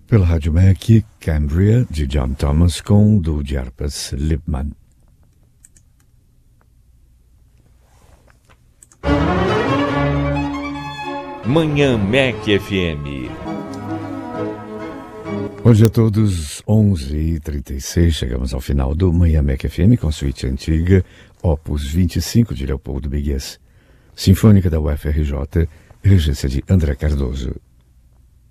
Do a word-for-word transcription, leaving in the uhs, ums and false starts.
Pela Rádio M E C, Cambria, de John Thomas, com do Djerpas Lippmann. Manhã M E C F M. Bom dia a todos, onze e trinta e seis, chegamos ao final do Manhã M E C F M com a suíte antiga, Opus vinte e cinco de Leopoldo Bigues, Sinfônica da U F R J, regência de André Cardoso.